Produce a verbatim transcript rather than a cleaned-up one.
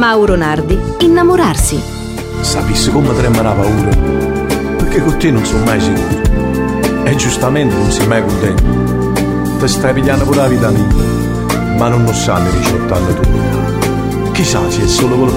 Mauro Nardi, innamorarsi. Sapessi come tremare la paura, perché con te non sono mai sicuro. E giustamente non sei mai contento. Ti stai pigliando pure la vita mia, ma non lo sanno i diciotto anni tu. Chissà se è solo quello